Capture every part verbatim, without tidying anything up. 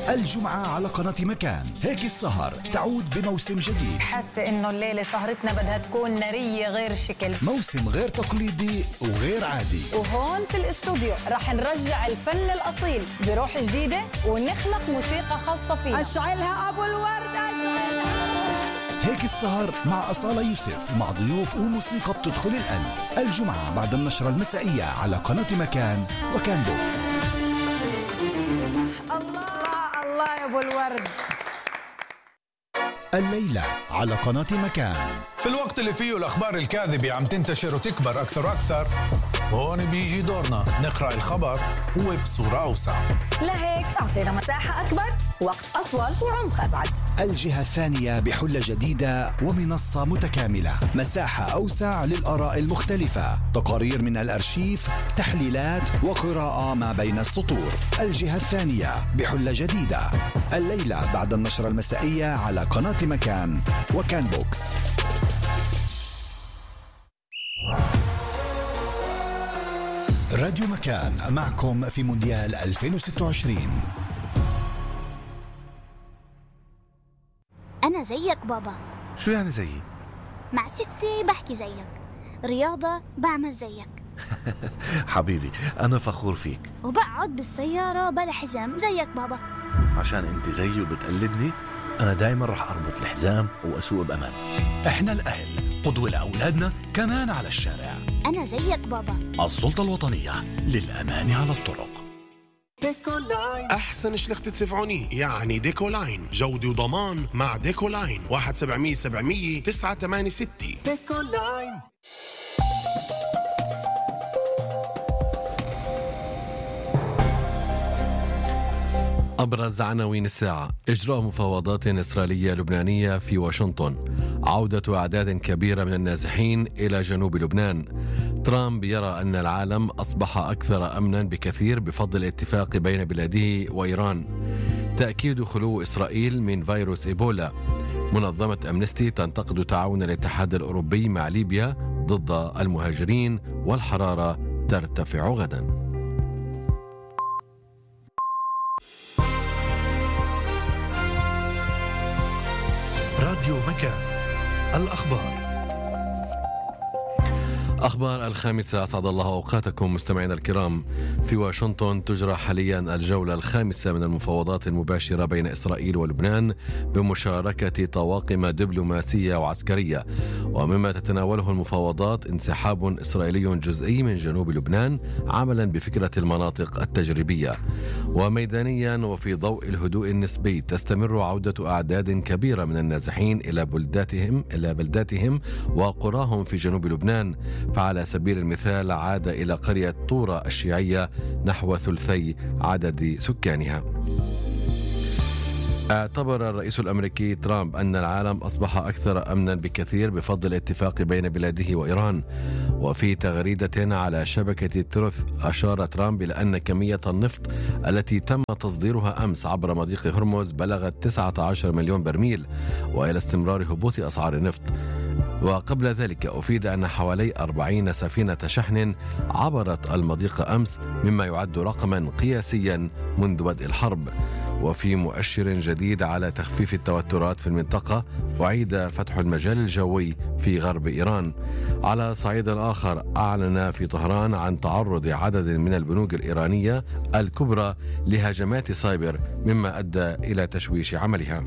الجمعة على قناة مكان. هيك السهر تعود بموسم جديد. حاسة إنه الليلة سهرتنا بدها تكون نارية غير شكل، موسم غير تقليدي وغير عادي. وهون في الاستوديو رح نرجع الفن الأصيل بروح جديدة ونخلق موسيقى خاصة فيه. أشعلها أبو الورد أشعلها. هيك السهر مع أصالة يوسف، مع ضيوف وموسيقى بتدخل القلب. الجمعة بعد النشرة المسائية على قناة مكان وكان بوكس. الله الله يا أبو الورد. الليلة على قناة مكان. في الوقت اللي فيه الأخبار الكاذبة عم تنتشر وتكبر أكثر وأكثر، هون بيجي دورنا نقرأ الخبر وبصورة أوسع. لهيك أعطينا مساحة أكبر، وقت أطول وعمق أبعد. الجهة الثانية بحلة جديدة ومنصة متكاملة، مساحة أوسع للآراء المختلفة، تقارير من الأرشيف، تحليلات وقراءة ما بين السطور. الجهة الثانية بحلة جديدة، الليلة بعد النشرة المسائية على قناة مكان وكان بوكس. راديو مكان معكم في مونديال ألفين وستة وعشرين. أنا زيك بابا. شو يعني زيي؟ مع ستي بحكي زيك، رياضة بعمل زيك. حبيبي أنا فخور فيك. وبقعد بالسيارة بلا حزام زيك بابا. عشان أنت زيي وبتقلدني، أنا دايما رح أربط الحزام وأسوق بأمان. إحنا الأهل قدوة لأولادنا كمان على الشارع. أنا زيك بابا. السلطة الوطنية للأمان على الطرق. ديكولاين أحسن شلخت تسفعوني، يعني ديكولاين جودة وضمان مع ديكولاين. واحد سبعمية سبعمية تسعة ثمانية ستة. ديكولاين. أبرز عناوين الساعة: إجراء مفاوضات إسرائيلية لبنانية في واشنطن، عودة أعداد كبيرة من النازحين إلى جنوب لبنان، ترامب يرى أن العالم أصبح أكثر أمنا بكثير بفضل الاتفاق بين بلاده وإيران، تأكيد خلو إسرائيل من فيروس إيبولا، منظمة أمنستي تنتقد تعاون الاتحاد الأوروبي مع ليبيا ضد المهاجرين، والحرارة ترتفع غدا. راديو مكان، الأخبار. أخبار الخامسة، أسعد الله أوقاتكم مستمعينا الكرام. في واشنطن تجرى حاليا الجولة الخامسة من المفاوضات المباشرة بين إسرائيل ولبنان بمشاركة طواقم دبلوماسية وعسكرية، ومما تتناوله المفاوضات انسحاب إسرائيلي جزئي من جنوب لبنان عملا بفكرة المناطق التجريبية. وميدانيا وفي ضوء الهدوء النسبي تستمر عودة أعداد كبيرة من النازحين إلى بلداتهم إلى بلداتهم وقراهم في جنوب لبنان. فعلى سبيل المثال عاد إلى قرية طورة الشيعية نحو ثلثي عدد سكانها. اعتبر الرئيس الأمريكي ترامب أن العالم أصبح أكثر أمنا بكثير بفضل الاتفاق بين بلاده وإيران. وفي تغريدة على شبكة تروث أشار ترامب إلى أن كمية النفط التي تم تصديرها أمس عبر مضيق هرمز بلغت تسعة عشر مليون برميل، وإلى استمرار هبوط أسعار النفط. وقبل ذلك أفيد أن حوالي أربعين سفينة شحن عبرت المضيق أمس، مما يعد رقما قياسيا منذ بدء الحرب. وفي مؤشر جديد على تخفيف التوترات في المنطقة، أعيد فتح المجال الجوي في غرب إيران. على صعيد آخر، أعلن في طهران عن تعرض عدد من البنوك الإيرانية الكبرى لهجمات سايبر، مما أدى إلى تشويش عملها.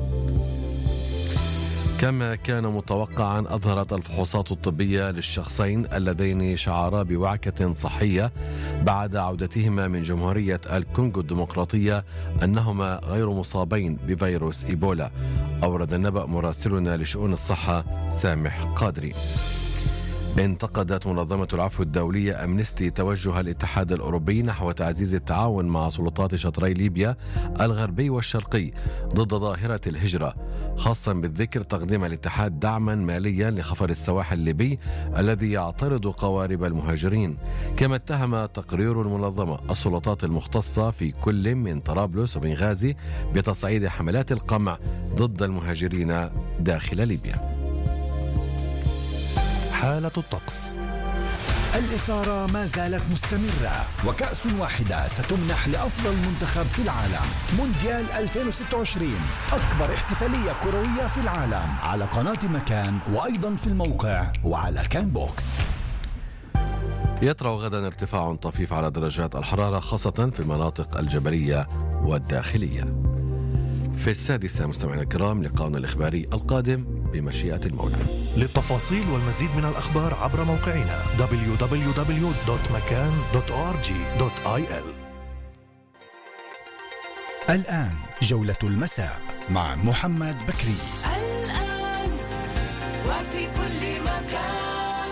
كما كان متوقعا، أظهرت الفحوصات الطبية للشخصين اللذين شعرا بوعكة صحية بعد عودتهما من جمهورية الكونغو الديمقراطية أنهما غير مصابين بفيروس إيبولا. أورد النبأ مراسلنا لشؤون الصحة سامح قادري. انتقدت منظمة العفو الدولية أمنستي توجه الاتحاد الأوروبي نحو تعزيز التعاون مع سلطات شطري ليبيا الغربي والشرقي ضد ظاهرة الهجرة، خاصا بالذكر تقديم الاتحاد دعما ماليا لخفر السواحل الليبي الذي يعترض قوارب المهاجرين. كما اتهم تقرير المنظمة السلطات المختصة في كل من طرابلس وبنغازي بتصعيد حملات القمع ضد المهاجرين داخل ليبيا. حالة الطقس. الإثارة ما زالت مستمرة، وكأس واحدة ستمنح لأفضل منتخب في العالم. مونديال ألفين وستة وعشرين، أكبر احتفالية كروية في العالم، على قناة مكان وأيضا في الموقع وعلى كان بوكس. يطرأ غدا ارتفاع طفيف على درجات الحرارة، خاصة في المناطق الجبلية والداخلية. في السادسة مستمعينا الكرام لقاؤنا الإخباري القادم بمشيئة المولى. للتفاصيل والمزيد من الأخبار عبر موقعنا دبليو دبليو دبليو دوت مكان دوت أو آر جي دوت آي إل. الآن جولة المساء مع محمد بكري. الآن وفي كل مكان.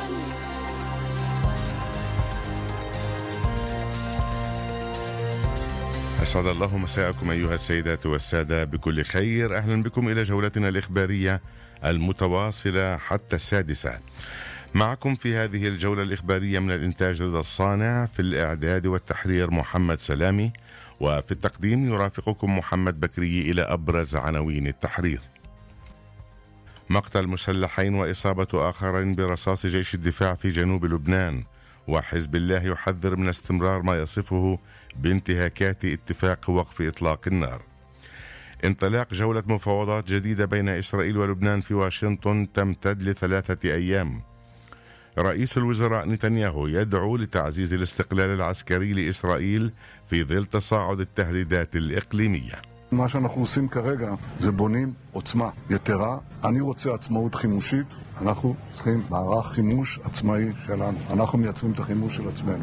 أسعد الله مساءكم أيها السيدات والسادة بكل خير. أهلا بكم إلى جولتنا الإخبارية المتواصلة حتى السادسة. معكم في هذه الجولة الإخبارية من الإنتاج رضا الصانع، في الإعداد والتحرير محمد سلامي، وفي التقديم يرافقكم محمد بكري. إلى أبرز عناوين التحرير: مقتل مسلحين وإصابة آخرين برصاص جيش الدفاع في جنوب لبنان، وحزب الله يحذر من استمرار ما يصفه بانتهاكات اتفاق وقف إطلاق النار. انطلاق جولة مفاوضات جديدة بين إسرائيل ولبنان في واشنطن تمتد لثلاثة أيام. رئيس الوزراء نتنياهو يدعو לتعزيز الاستقلال العسكري لإسرائيل في ظل تصاعد التهديدات الإقليمية. מה שאנחנו עושים כרגע זה בונים עוצמה יתרה. אני רוצה עצמאות חימושית, אנחנו צריכים מערך חימוש עצמאי שלנו, אנחנו מייצרים את החימוש של עצמנו.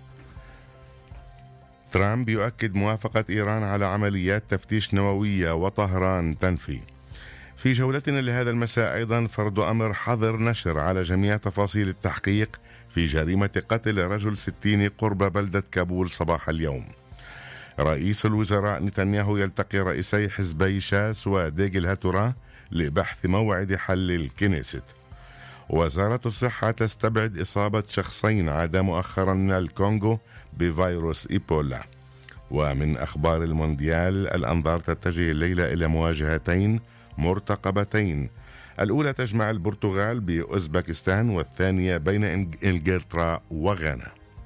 ترامب يؤكد موافقة إيران على عمليات تفتيش نووية وطهران تنفي. في جولتنا لهذا المساء أيضا فرض أمر حظر نشر على جميع تفاصيل التحقيق في جريمة قتل رجل ستين قرب بلدة كابول صباح اليوم. رئيس الوزراء نتنياهو يلتقي رئيسي حزبي شاس وديغل هاتورا لبحث موعد حل الكنيست. وزارة الصحة تستبعد إصابة شخصين عادا مؤخرا من الكونغو بفيروس إيبولا. ومن أخبار المونديال، الأنظار تتجه الليلة إلى مواجهتين مرتقبتين، الأولى تجمع البرتغال بأوزبكستان، والثانية بين إنجلترا وغانا.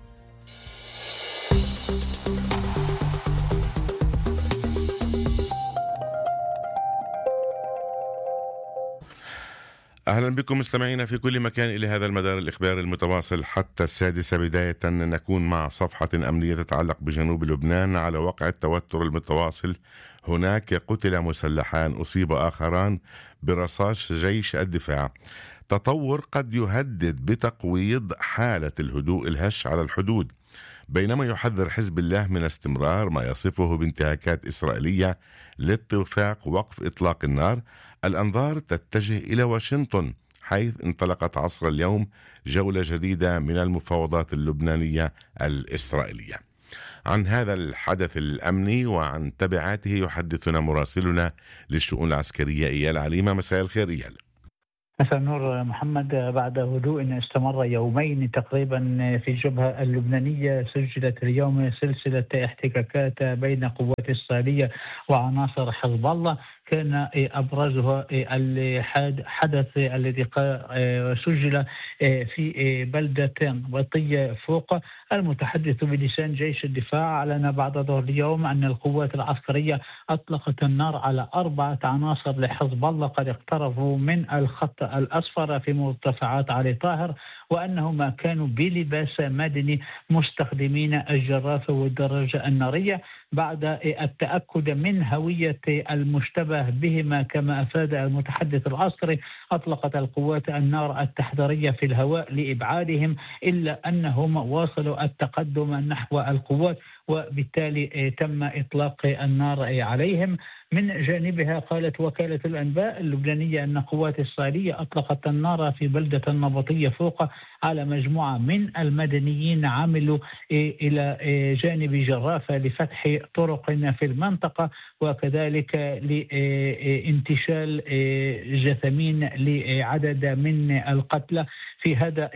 أهلا بكم مستمعينا في كل مكان إلى هذا المدار الإخباري المتواصل حتى السادسة. بداية نكون مع صفحة أمنية تتعلق بجنوب لبنان. على وقع التوتر المتواصل هناك قتل مسلحان، أصيب آخران برصاص جيش الدفاع. تطور قد يهدد بتقويض حالة الهدوء الهش على الحدود، بينما يحذر حزب الله من استمرار ما يصفه بانتهاكات إسرائيلية لاتفاق وقف إطلاق النار. الأنظار تتجه إلى واشنطن، حيث انطلقت عصر اليوم جولة جديدة من المفاوضات اللبنانية الإسرائيلية. عن هذا الحدث الأمني وعن تبعاته يحدثنا مراسلنا للشؤون العسكرية إيال عليمة. مساء الخير إيال. مساء النور محمد. بعد هدوء استمر يومين تقريبا في الجبهة اللبنانية، سجلت اليوم سلسلة احتكاكات بين قوات إسرائيلية وعناصر حزب الله، كان أبرزها الحدث الذي سجل في بلدة بطية فوق. المتحدث بلسان جيش الدفاع أعلن بعد ظهر اليوم أن القوات العسكرية أطلقت النار على أربعة عناصر لحزب الله قد اقتربوا من الخط الأصفر في مرتفعات علي طاهر، وأنهم كانوا بلباس مدني مستخدمين الجرافة والدراجة النارية. بعد التأكد من هوية المشتبه بهما كما أفاد المتحدث العسكري، أطلقت القوات النار التحذيرية في الهواء لإبعادهم، إلا أنهم واصلوا التقدم نحو القوات وبالتالي تم إطلاق النار عليهم. من جانبها قالت وكالة الأنباء اللبنانية أن قوات إسرائيلية أطلقت النار في بلدة النبطية فوق على مجموعة من المدنيين عملوا إلى جانب جرافة لفتح طرق في المنطقة، وكذلك لانتشال جثمين لعدد من القتلى. في هذا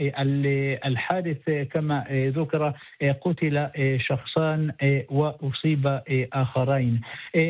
الحادث كما ذكر قتل شخصان وأصيب آخرين.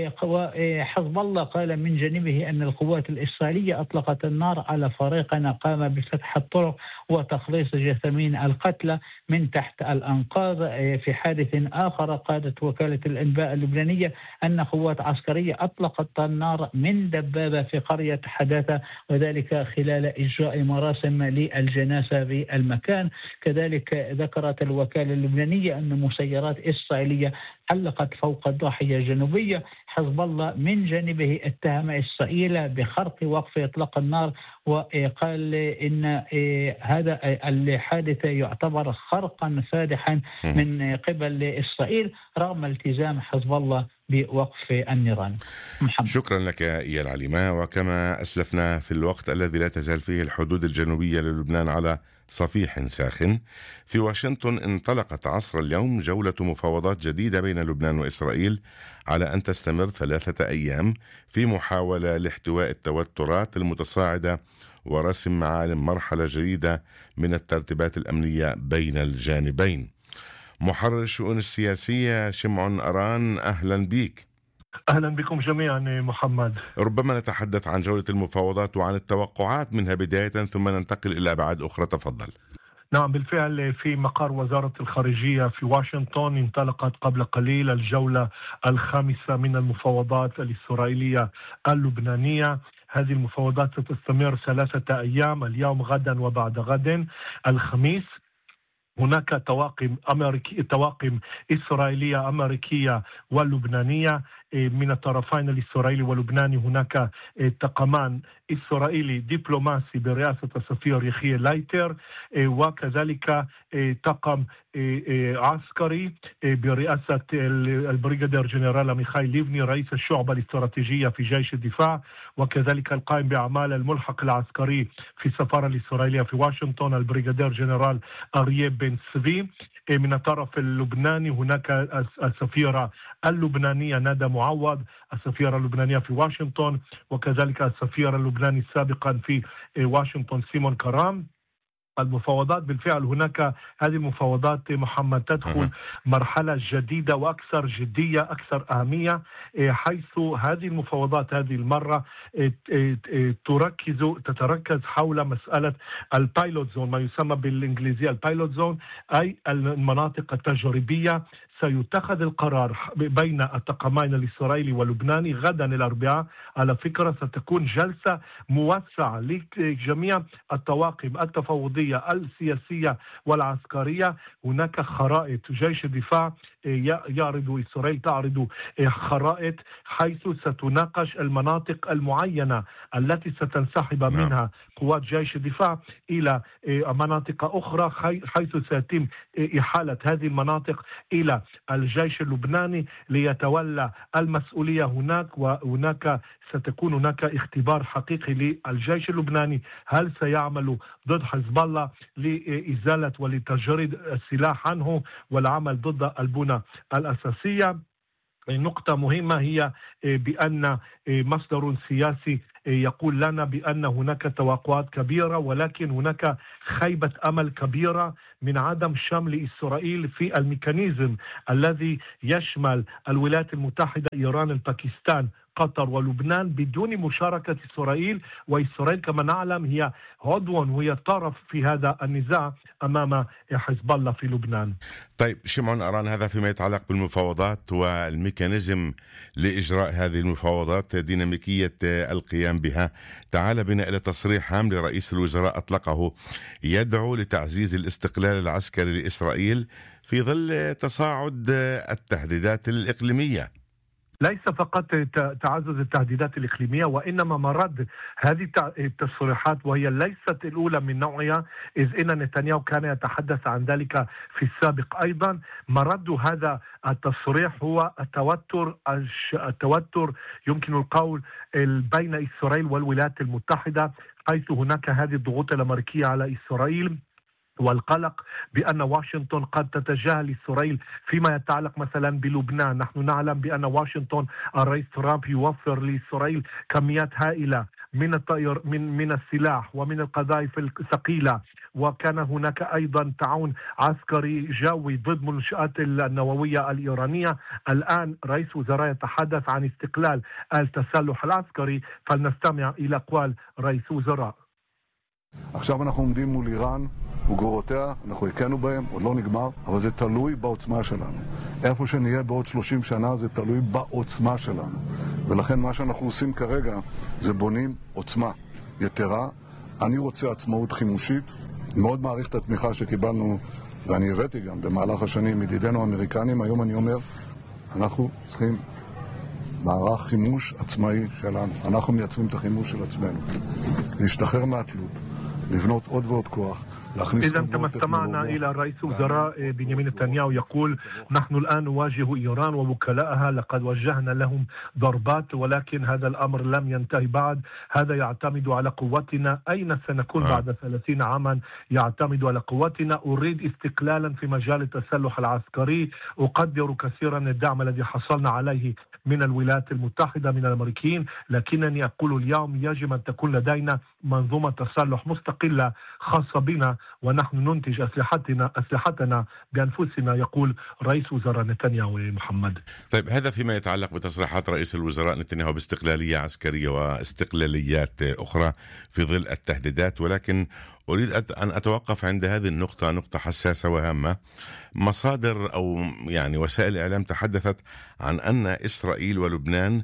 وحزب الله قال من جانبه أن القوات الإسرائيلية أطلقت النار على فريقنا قام بفتح الطرق وتخليص جثمين القتلى من تحت الأنقاض. في حادث آخر قالت وكالة الأنباء اللبنانية أن قوات عسكرية أطلقت النار من دبابة في قرية حداثة، وذلك خلال إجراء مراسم للجنازة بالمكان. كذلك ذكرت الوكالة اللبنانية أن مسيرات إسرائيلية علقت فوق الضاحية الجنوبية. حزب الله من جانبه اتهم إسرائيل بخرق وقف إطلاق النار، وقال إن هذا الحادث يعتبر خرقا فادحا من قبل إسرائيل رغم التزام حزب الله بوقف النيران. محمد. شكرا لك إيال عليمة. وكما أسلفنا في الوقت الذي لا تزال فيه الحدود الجنوبية للبنان على صفيح ساخن، في واشنطن انطلقت عصر اليوم جولة مفاوضات جديدة بين لبنان وإسرائيل على أن تستمر ثلاثة أيام في محاولة لاحتواء التوترات المتصاعدة ورسم معالم مرحلة جديدة من الترتيبات الأمنية بين الجانبين. محرر الشؤون السياسية شمعون أران، أهلا بك. أهلا بكم جميعا محمد. ربما نتحدث عن جولة المفاوضات وعن التوقعات منها بداية ثم ننتقل إلى أبعاد أخرى، تفضل. نعم بالفعل، في مقر وزارة الخارجية في واشنطن انطلقت قبل قليل الجولة الخامسة من المفاوضات الإسرائيلية اللبنانية. هذه المفاوضات ستستمر ثلاثة أيام، اليوم غدا وبعد غد الخميس. هناك طواقم أمريكي طواقم إسرائيلية أمريكية ولبنانية من الطرفين الإسرائيلي واللبناني. هناك طاقمان إسرائيلي دبلوماسي برئاسة السفير يخي لايتر، وكذلك طاقم عسكري برئاسة البريغادير جنرال ميخائيل ليفني رئيس الشعبة الاستراتيجية في جيش الدفاع، وكذلك القائم بأعمال الملحق العسكري في السفارة الإسرائيلية في واشنطن البريغادير جنرال أريي بن سفي. من الطرف اللبناني هناك السفيرة اللبنانية نادى معوض، السفيرة اللبنانية في واشنطن، وكذلك السفير اللبناني سابقا في واشنطن سيمون كرام. المفاوضات بالفعل هناك هذه المفاوضات محمد تدخل مرحلة جديدة وأكثر جدية أكثر أهمية، حيث هذه المفاوضات هذه المرة تركز تتركز حول مسألة البايلوت زون، ما يسمى بالإنجليزية البايلوت زون، أي المناطق التجريبية. سيتخذ القرار بين الطاقمين الإسرائيلي واللبناني غدا الأربعاء. على فكرة ستكون جلسة موسعة لجميع الطواقم التفاوضية السياسية والعسكرية. هناك خرائط جيش الدفاع يعرض إسرائيل تعرض خرائط حيث ستناقش المناطق المعينة التي ستنسحب منها قوات جيش الدفاع إلى مناطق أخرى، حيث سيتم إحالة هذه المناطق إلى الجيش اللبناني ليتولى المسؤولية هناك. وهناك ستكون هناك اختبار حقيقي للجيش اللبناني، هل سيعمل ضد حزب الله لإزالة ولتجريد السلاح عنه والعمل ضد البنى الأساسية. نقطة مهمة هي بأن مصدر سياسي يقول لنا بأن هناك توقعات كبيرة، ولكن هناك خيبة أمل كبيرة من عدم شمل إسرائيل في الميكانيزم الذي يشمل الولايات المتحدة، إيران، الباكستان، قطر ولبنان بدون مشاركة إسرائيل. وإسرائيل كما نعلم هي عضو وهي طرف في هذا النزاع أمام حزب الله في لبنان. طيب شمعون أران، هذا فيما يتعلق بالمفاوضات والميكانيزم لإجراء هذه المفاوضات، ديناميكية القيام بها. تعال بنا إلى تصريح هام لرئيس الوزراء أطلقه يدعو لتعزيز الاستقلال العسكري لإسرائيل في ظل تصاعد التهديدات الإقليمية. ليس فقط تعزز التهديدات الإقليمية، وإنما مرد هذه التصريحات وهي ليست الأولى من نوعها، إذ إن نتنياهو كان يتحدث عن ذلك في السابق أيضا. مرد هذا التصريح هو التوتر التوتر يمكن القول بين إسرائيل والولايات المتحدة، حيث هناك هذه الضغوط الأمريكية على إسرائيل والقلق بأن واشنطن قد تتجاهل إسرائيل فيما يتعلق مثلا بلبنان. نحن نعلم بأن واشنطن الرئيس ترامب يوفر لإسرائيل كميات هائلة من الطائر من من السلاح ومن القذائف الثقيلة وكان هناك أيضا تعاون عسكري جوي ضد منشآت النووية الإيرانية. الآن رئيس وزراء يتحدث عن استقلال التسلح العسكري، فلنستمع إلى أقوال رئيس وزراء. עכשיו אנחנו עומדים מול איראן וגרורותיה, אנחנו הכינו בהם, עוד לא נגמר, אבל זה תלוי בעוצמה שלנו. איפה שנהיה בעוד שלושים שנה זה תלוי בעוצמה שלנו. ולכן מה שאנחנו עושים כרגע זה בונים עוצמה יתרה. אני רוצה עצמאות חימושית, מאוד מעריך את התמיכה שקיבלנו, ואני הבאתי גם במהלך השנים ידידינו האמריקנים. היום אני אומר, אנחנו צריכים מערך חימוש עצמאי שלנו. אנחנו מייצרים את החימוש של עצמנו. להשתחרר מהתלות, לבנות עוד ועוד כוח. إذا كما استمعنا إلى رئيس وزراء بنيامين نتنياهو يقول نحن الآن نواجه إيران ووكلائها، لقد وجهنا لهم ضربات ولكن هذا الأمر لم ينتهي بعد. هذا يعتمد على قوتنا، أين سنكون بعد ثلاثين عاما يعتمد على قوتنا. أريد استقلالا في مجال التسلح العسكري، أقدر كثيرا الدعم الذي حصلنا عليه من الولايات المتحدة من الأمريكيين، لكنني أقول اليوم يجب أن تكون لدينا منظومة تسلح مستقلة خاصة بنا ونحن ننتج أسلحتنا أسلحتنا بأنفسنا، يقول رئيس وزراء نتنياهو محمد. طيب، هذا فيما يتعلق بتصريحات رئيس الوزراء نتنياهو باستقلالية عسكرية واستقلاليات أخرى في ظل التهديدات، ولكن أريد أن أتوقف عند هذه النقطة، نقطة حساسة وهامة. مصادر أو يعني وسائل الإعلام تحدثت عن أن إسرائيل ولبنان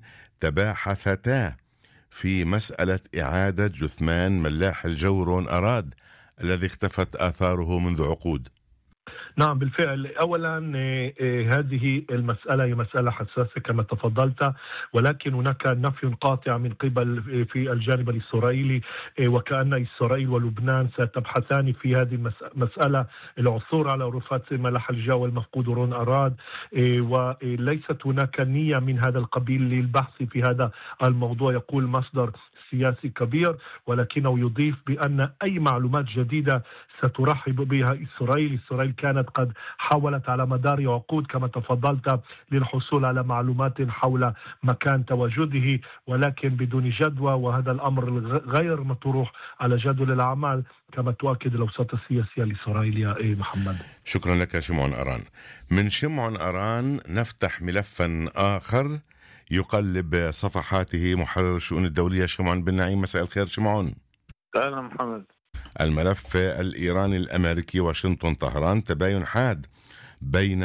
تباحثتا في مسألة إعادة جثمان ملاح الجو رون أراد الذي اختفت آثاره منذ عقود. نعم بالفعل. أولا هذه المسألة هي مسألة حساسة كما تفضلت، ولكن هناك نفي قاطع من قبل في الجانب الإسرائيلي، وكأن إسرائيل ولبنان ستبحثان في هذه المسألة العثور على رفات ملاح الجو المفقود رون أراد، وليست هناك نية من هذا القبيل للبحث في هذا الموضوع، يقول مصدر سياسي كبير، ولكنه يضيف بأن أي معلومات جديدة سترحب بها إسرائيل. إسرائيل كانت قد حاولت على مدار عقود كما تفضلت للحصول على معلومات حول مكان تواجده، ولكن بدون جدوى، وهذا الأمر غير مطروح على جدول الأعمال كما تؤكد الأوساط السياسية الإسرائيلية. إيه محمد، شكرا لك شمعون أران. من شمعون أران نفتح ملفا آخر يقلب صفحاته محرر الشؤون الدولية شمعون بن نعيم. مساء الخير شمعون. أهلا محمد. الملف الإيراني الأمريكي واشنطن طهران، تباين حاد بين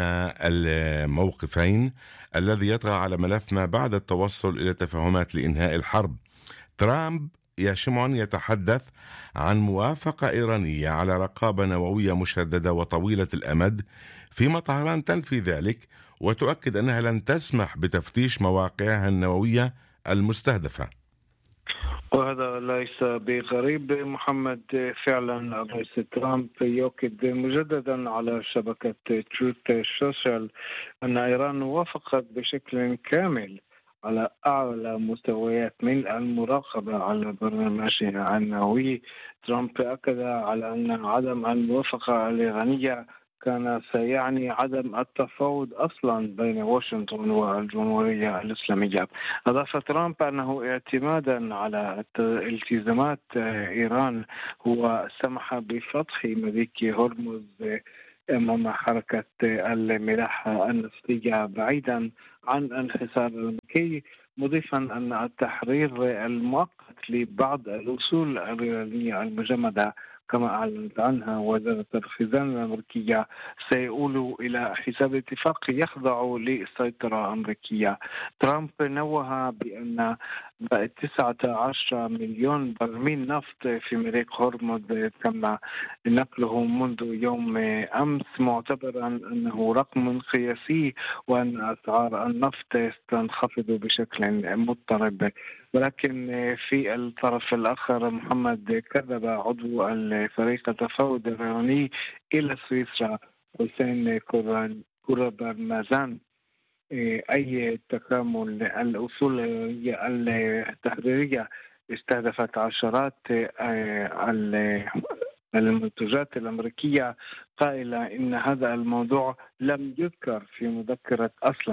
الموقفين الذي يطغى على ملف ما بعد التوصل إلى تفاهمات لإنهاء الحرب. ترامب يا شمعون يتحدث عن موافقة إيرانية على رقابة نووية مشددة وطويلة الأمد، فيما طهران تنفي ذلك وتؤكد أنها لن تسمح بتفتيش مواقعها النووية المستهدفة. وهذا ليس بغريب محمد. فعلا الرئيس ترامب يؤكد مجددا على شبكة تروث سوشيال أن إيران وافقت بشكل كامل على أعلى مستويات من المراقبة على برنامجها النووي. ترامب أكد على أن عدم الموافقة الإيرانية كان سيعني عدم التفاوض أصلا بين واشنطن والجمهورية الإسلامية. أضاف ترامب أنه اعتمادا على التزامات إيران هو سمح بفتح مضيق هرمز أمام حركة الملاحة النفطية بعيدا عن الحصار الأمريكي، مضيفا أن التحرير المؤقت لبعض الأصول الإيرانية المجمدة كما أعلنت عنها وزارة الخزانة الأمريكية سيؤول إلى حساب اتفاق يخضع للسيطرة الأمريكية. ترامب نوه بأن تسعة عشر مليون برميل نفط في مضيق هرمز تم نقله منذ يوم أمس، معتبرا أنه رقم قياسي وأن أسعار النفط ستنخفض بشكل مضطرب. ولكن في الطرف الآخر محمد، كذب عضو الفريق التفاوض الإيراني إلى سويسرا حسين كوربرمازان أي تكامل الأصول التحريرية استهدفت عشرات المنتجات الأمريكية، قائلة إن هذا الموضوع لم يذكر في مذكرة أصلا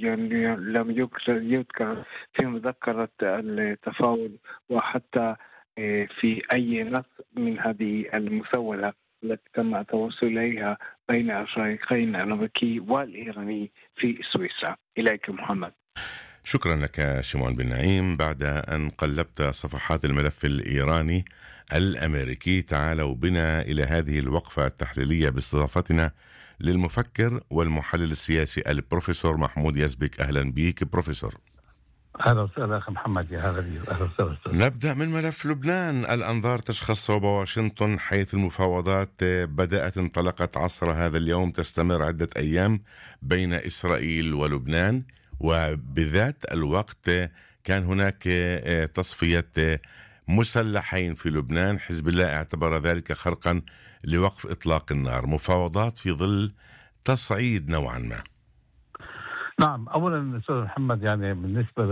لم يذكر في مذكرة التفاوض، وحتى في أي نص من هذه المسودة التي تم التوصل إليها بين الشريكين الأمريكي والإيراني في سويسرا. إليك محمد. شكرا لك شمعون بن نعيم. بعد أن قلبت صفحات الملف الإيراني الأمريكي، تعالوا بنا إلى هذه الوقفة التحليلية باستضافتنا للمفكر والمحلل السياسي البروفيسور محمود يزبك. أهلا بك بروفيسور. أهلا وسهلا أخي محمد. يا هلا بي. أهلا وسهلا. نبدأ من ملف لبنان. الأنظار تشخص صوب واشنطن، حيث المفاوضات بدأت انطلقت عصر هذا اليوم، تستمر عدة أيام بين إسرائيل ولبنان، وبذات الوقت كان هناك تصفية مسلحين في لبنان. حزب الله اعتبر ذلك خرقا لوقف إطلاق النار. مفاوضات في ظل تصعيد نوعا ما. نعم، أولا أستاذ محمد، يعني بالنسبة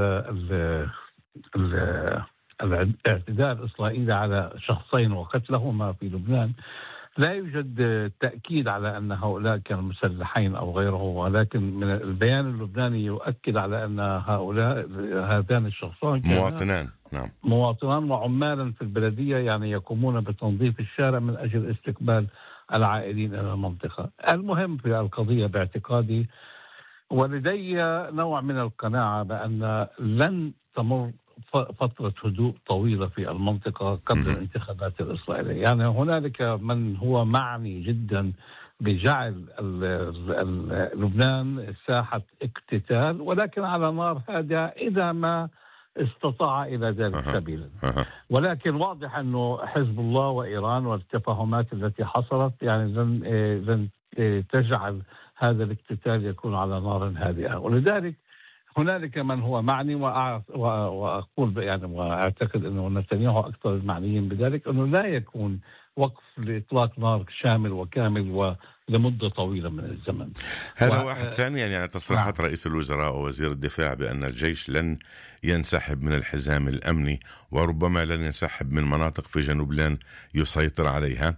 للاعتداء الإسرائيلي على شخصين وقتلهما في لبنان، لا يوجد تأكيد على أن هؤلاء كانوا مسلحين أو غيره، ولكن من البيان اللبناني يؤكد على أن هؤلاء هذان الشخصان مواطنان. نعم، مواطنان وعمالا في البلدية، يعني يقومون بتنظيف الشارع من أجل استقبال العائدين إلى المنطقة. المهم في القضية باعتقادي ولدي نوع من القناعة بأن لن تمر فترة هدوء طويلة في المنطقة قبل الانتخابات الإسرائيلية. يعني هنالك من هو معني جدا بجعل لبنان ساحة اقتتال، ولكن على نار هادئة إذا ما استطاع إلى ذلك سبيلا. ولكن واضح أنه حزب الله وإيران والتفاهمات التي حصلت يعني لن لن تجعل هذا الاقتتال يكون على نار هادئة، ولذلك هنالك من هو معني، وأقول يعني وأعتقد أنه نتنياهو أكثر المعنيين بذلك، أنه لا يكون وقف لإطلاق نار شامل وكامل ولمدة طويلة من الزمن. هذا و... واحد ثاني، يعني تصريحات رئيس الوزراء ووزير الدفاع بأن الجيش لن ينسحب من الحزام الأمني، وربما لن ينسحب من مناطق في جنوب لبنان يسيطر عليها.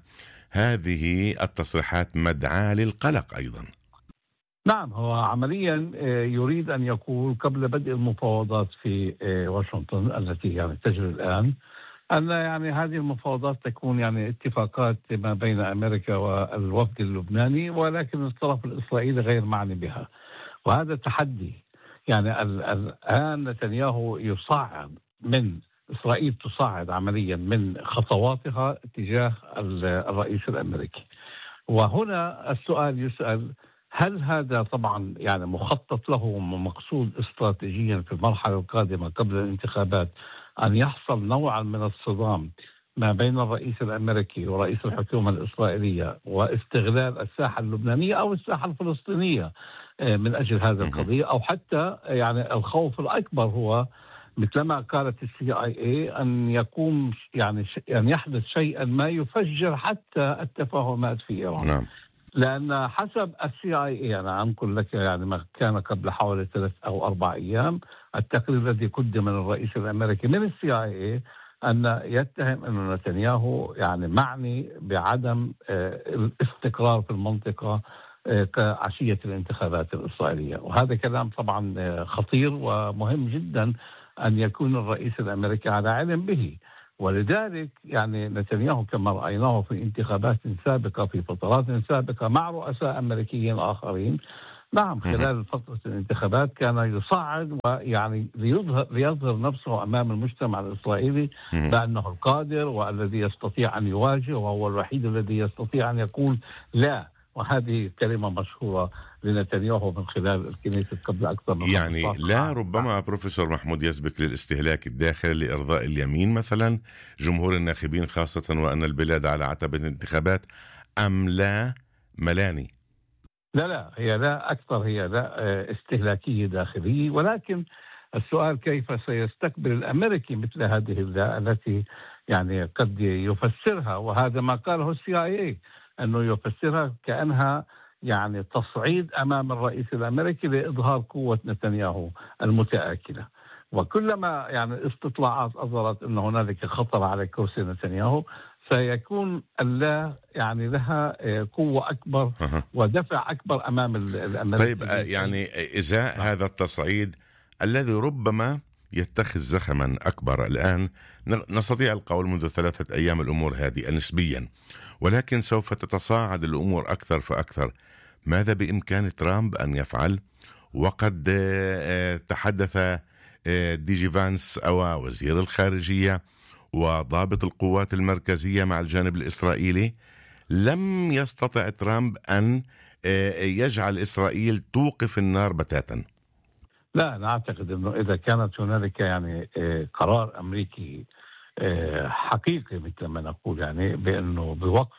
هذه التصريحات مدعاة للقلق أيضا. نعم، هو عمليا يريد أن يقول قبل بدء المفاوضات في واشنطن التي يعني تجري الآن، أن يعني هذه المفاوضات تكون يعني اتفاقات ما بين أمريكا والوفد اللبناني، ولكن الطرف الإسرائيلي غير معني بها، وهذا تحدي. يعني الآن نتنياهو يصعد من إسرائيل، تصعد عمليا من خطواتها تجاه الرئيس الأمريكي. وهنا السؤال يسأل، هل هذا طبعا يعني مخطط له ومقصود استراتيجيا في المرحلة القادمة قبل الانتخابات أن يحصل نوعا من الصدام ما بين الرئيس الأمريكي ورئيس الحكومة الإسرائيلية، واستغلال الساحة اللبنانية أو الساحة الفلسطينية من أجل هذه القضية، أو حتى يعني الخوف الأكبر هو مثلما قالت السي آي اي أن يقوم يعني أن يحدث شيئا ما يفجر حتى التفاهمات في إيران. نعم. لأن حسب السي آي اي، أنا أنقل لك يعني ما كان قبل حوالي ثلاث أو أربع أيام، التقرير الذي قدم من الرئيس الأمريكي من السي آي اي أن يتهم أن نتنياهو يعني معني بعدم الاستقرار في المنطقة كعشية الانتخابات الإسرائيلية. وهذا كلام طبعا خطير ومهم جدا أن يكون الرئيس الأمريكي على علم به. ولذلك يعني نتنياهو كما رأيناه في انتخابات سابقة في فترات سابقة مع رؤساء أمريكيين آخرين، نعم خلال فترة الانتخابات كان يصعد ويعني ليظهر, ليظهر نفسه أمام المجتمع الإسرائيلي بأنه القادر والذي يستطيع أن يواجه، وهو الوحيد الذي يستطيع أن يقول لا. وهذه كلمة مشهورة لنتنياهو من خلال الكنيسة قبل أكثر من يعني لا ربما بروفيسور محمود يزبك للاستهلاك الداخلي لإرضاء اليمين مثلا جمهور الناخبين خاصة، وأن البلاد على عتبة الانتخابات، أم لا ملاني؟ لا لا هي لا أكثر، هي لا استهلاكية داخلية، ولكن السؤال كيف سيستقبل الأمريكي مثل هذه اللا التي يعني قد يفسرها، وهذا ما قاله السي آي اي أنه يفسرها كأنها يعني تصعيد أمام الرئيس الأمريكي لإظهار قوة نتنياهو المتآكلة. وكلما يعني استطلاعات أظهرت أن هنالك خطر على كرسي نتنياهو، سيكون اللا يعني لها قوة أكبر ودفع أكبر أمام الأمريكي. طيب يعني إزاء هذا التصعيد الذي ربما يتخذ زخما أكبر الآن، نستطيع القول منذ ثلاثة أيام الأمور هادئة نسبيا، ولكن سوف تتصاعد الأمور أكثر فأكثر. ماذا بإمكان ترامب أن يفعل؟ وقد تحدث دي جي فانس أو وزير الخارجية وضابط القوات المركزية مع الجانب الإسرائيلي. لم يستطع ترامب أن يجعل إسرائيل توقف النار بتاتا. لا، أنا أعتقد أنه إذا كانت هنالك يعني قرار أمريكي حقيقي مثل ما نقول يعني بأنه بوقف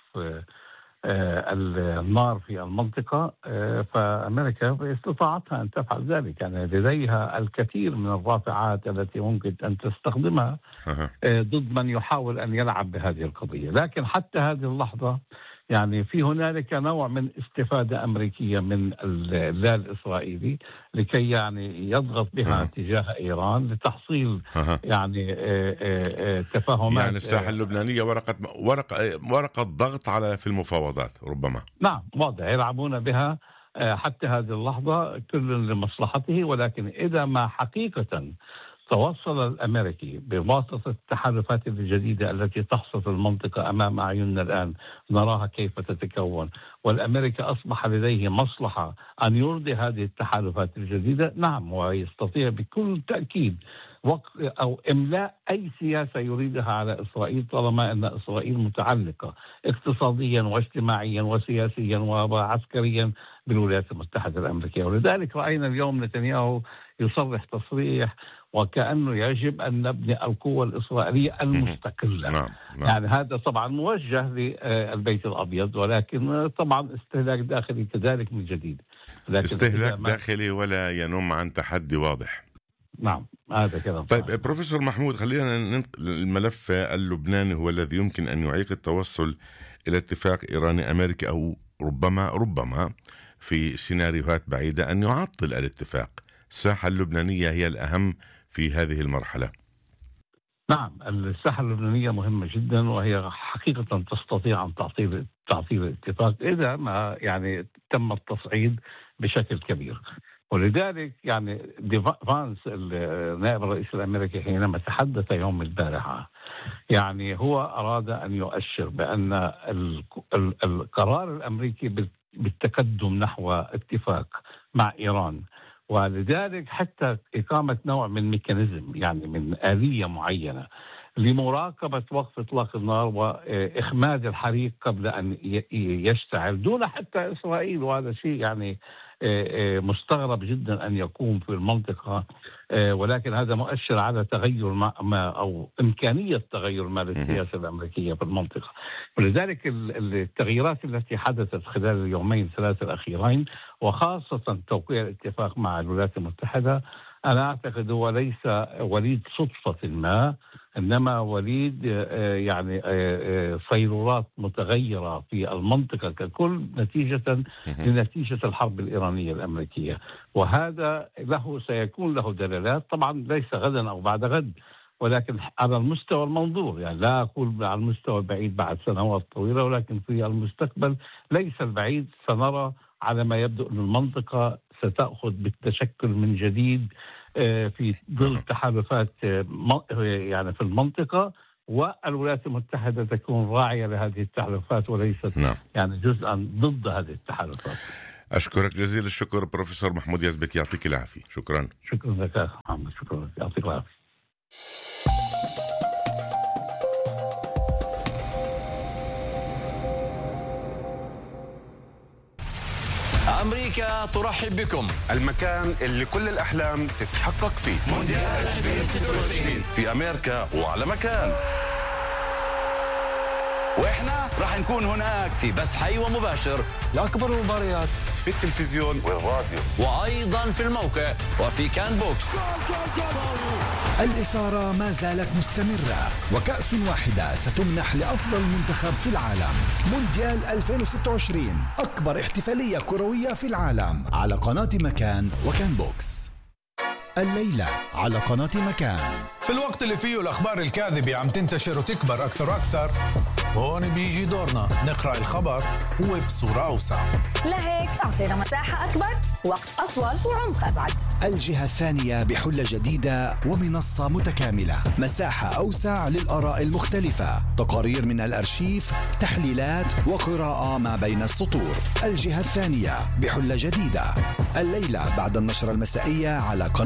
النار في المنطقة، فأمريكا استطاعتها أن تفعل ذلك. يعني لديها الكثير من الرافعات التي ممكن أن تستخدمها ضد من يحاول أن يلعب بهذه القضية. لكن حتى هذه اللحظة يعني في هنالك نوع من استفادة أمريكية من اللا الإسرائيلي لكي يعني يضغط بها تجاه إيران لتحصيل يعني تفاهمات. يعني الساحة اللبنانية ورقة ورقة ورقة ضغط على في المفاوضات ربما. نعم، واضح يلعبون بها حتى هذه اللحظة كل لمصلحته. ولكن إذا ما حقيقة توصل الأمريكي بواسطة التحالفات الجديدة التي تحصل في المنطقة أمام أعيننا الآن، نراها كيف تتكون، والأمريكا أصبح لديه مصلحة أن يرضي هذه التحالفات الجديدة، نعم، ويستطيع بكل تأكيد وقت أو إملاء أي سياسة يريدها على إسرائيل طالما أن إسرائيل متعلقة اقتصاديا واجتماعيا وسياسيا وعسكريا بالولايات المتحدة الأمريكية. ولذلك رأينا اليوم نتنياهو يصرح تصريح وكأنه يجب أن نبني القوة الإسرائيلية المستقلة. نعم. نعم. يعني هذا طبعا موجه للبيت الأبيض، ولكن طبعا استهلاك داخلي كذلك من جديد. استهلاك داخلي ولا ينم عن تحدي واضح. نعم، هذا كذا. طيب بروفيسور محمود، خلينا ننتقل. الملف اللبناني هو الذي يمكن أن يعيق التوصل إلى اتفاق إيراني أمريكي، أو ربما ربما في سيناريوهات بعيدة أن يعطل الاتفاق. الساحة اللبنانية هي الأهم في هذه المرحلة. نعم، الساحة اللبنانية مهمة جدا، وهي حقيقة تستطيع أن تعطيل تعطيل الاتفاق إذا ما يعني تم التصعيد بشكل كبير. ولذلك يعني دي فانس النائب الرئيس الأمريكي حينما تحدث يوم البارحة يعني هو أراد أن يؤشر بأن القرار الأمريكي بالتقدم نحو اتفاق مع إيران، ولذلك حتى إقامة نوع من ميكانيزم يعني من آلية معينة لمراقبة وقف إطلاق النار وإخماد الحريق قبل أن يشتعل دون حتى إسرائيل. وهذا شيء يعني مستغرب جدا أن يقوم في المنطقة، ولكن هذا مؤشر على تغير ما أو إمكانية تغير ما للسياسة الأمريكية في المنطقة. ولذلك التغييرات التي حدثت خلال اليومين ثلاثة الأخيرين، وخاصة توقيع الاتفاق مع الولايات المتحدة، أنا أعتقد هو ليس وليد صدفة ما، إنما وليد يعني صيرورات متغيرة في المنطقة ككل نتيجة لنتيجة الحرب الإيرانية الأمريكية. وهذا له سيكون له دلالات طبعا ليس غدا أو بعد غد، ولكن على المستوى المنظور، يعني لا أقول على المستوى البعيد بعد سنوات طويلة، ولكن في المستقبل ليس البعيد سنرى على ما يبدو أن المنطقة ستأخذ بالتشكل من جديد في ظل تحالفات يعني في المنطقة، والولايات المتحدة تكون راعية لهذه التحالفات وليست نعم. يعني جزءا ضد هذه التحالفات. أشكرك جزيل الشكر بروفيسور محمود يزبك، يعطيك العافية. شكرا. شكرا لك محمد، شكرا، يعطيك العافية. أمريكا ترحب بكم، المكان اللي كل الأحلام تتحقق فيه. مونديال ألفين وستة وعشرين في أمريكا وعلى مكان، وإحنا راح نكون هناك في بث حي ومباشر لأكبر المباريات في التلفزيون والراديو، وأيضا في الموقع وفي كان بوكس. الإثارة ما زالت مستمرة، وكأس واحدة ستمنح لأفضل منتخب في العالم. مونديال ألفين وستة وعشرين، أكبر احتفالية كروية في العالم، على قناة مكان وكان بوكس. الليلة على قناة مكان. في الوقت اللي فيه الأخبار الكاذبة عم تنتشر وتكبر أكثر وأكثر، وهون بيجي دورنا نقرأ الخبر وبصورة أوسع. لهيك أعطينا مساحة أكبر، وقت أطول وعمق أبعد. الجهة الثانية بحلة جديدة ومنصة متكاملة، مساحة أوسع للآراء المختلفة، تقارير من الأرشيف، تحليلات وقراءة ما بين السطور. الجهة الثانية بحلة جديدة الليلة بعد النشرة المسائية على قناة